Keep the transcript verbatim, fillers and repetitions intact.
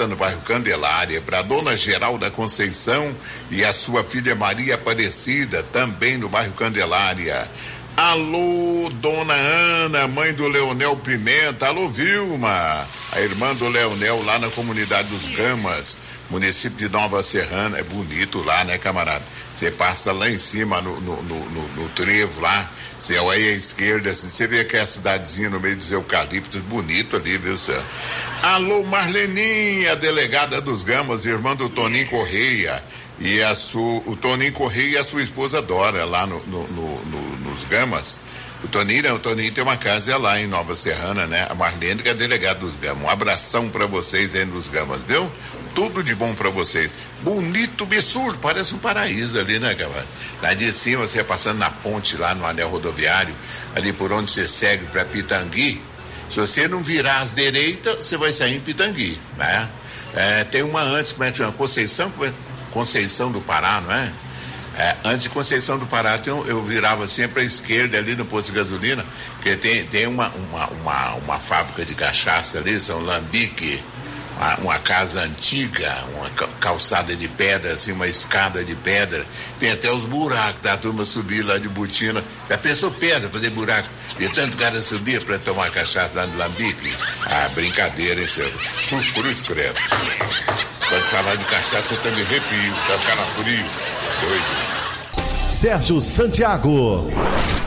no bairro Candelária, para dona Geralda Conceição e a sua filha Maria Aparecida, também no bairro Candelária. Alô, dona Ana, mãe do Leonel Pimenta. Alô, Vilma, a irmã do Leonel lá na comunidade dos Gamas, município de Nova Serrana. É bonito lá, né, camarada? Você passa lá em cima no, no, no, no, no trevo lá, você olha à esquerda, assim, você vê aquela cidadezinha no meio dos eucaliptos, bonito ali, viu, senhor? Alô, Marleninha, delegada dos Gamas, irmã do Toninho Correia. E a sua, o Toninho Correia e a sua esposa Dora, lá no, no, no, no, nos Gamas. O Toninho, o Toninho tem uma casa lá em Nova Serrana, né? A Marlene, que é delegada dos Gamas. Um abração pra vocês aí nos Gamas, viu? Tudo de bom pra vocês. Bonito, absurdo, parece um paraíso ali, né, cara? Lá de cima, você passando na ponte lá no anel rodoviário, ali por onde você segue pra Pitangui. Se você não virar às direitas, você vai sair em Pitangui, né? É, tem uma antes, como é que chama? Conceição, Conceição do Pará, não é? É, antes de Conceição do Pará, eu, eu virava sempre à esquerda ali no posto de gasolina, porque tem, tem uma, uma, uma, uma fábrica de cachaça ali, São Lambique, uma, uma casa antiga, uma calçada de pedra, assim, uma escada de pedra, tem até os buracos da turma subir lá de botina. Já pensou pedra, fazer buraco? E tanto cara subia para tomar cachaça lá no Lambique? Ah, brincadeira, hein, senhor? Por, por isso, credo. Pode falar de cachaça, eu também arrepio, tá cara frio, doido. Sérgio Santiago.